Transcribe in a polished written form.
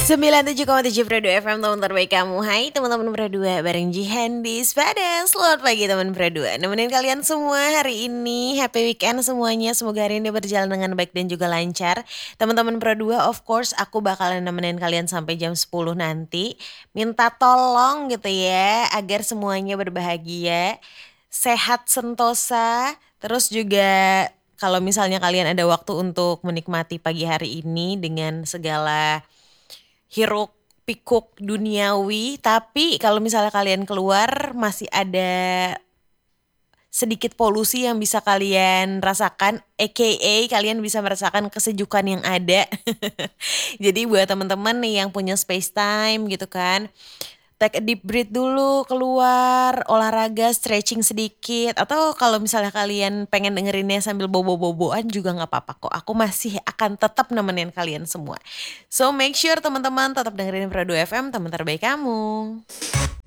97,7 Pro 2 FM teman terbaik kamu. Hai teman-teman Pro 2, bareng Jihan di Sepadan. Selamat pagi teman Pro 2. Nemenin kalian semua hari ini. Happy weekend semuanya. Semoga hari ini berjalan dengan baik dan juga lancar. Teman-teman Pro 2, of course aku bakalan nemenin kalian sampai jam 10 nanti. Minta tolong gitu ya agar semuanya berbahagia, sehat sentosa. Terus juga kalau misalnya kalian ada waktu untuk menikmati pagi hari ini dengan segala hiruk pikuk duniawi, tapi kalau misalnya kalian keluar masih ada sedikit polusi yang bisa kalian rasakan, aka kalian bisa merasakan kesejukan yang ada. Jadi buat teman-teman nih yang punya space time gitu kan, take a deep breath dulu, keluar, olahraga, stretching sedikit. Atau kalau misalnya kalian pengen dengerinnya sambil bobo-boboan juga gak apa-apa kok. Aku masih akan tetap nemenin kalian semua. So make sure teman-teman tetap dengerin Pro 2 FM, teman terbaik kamu.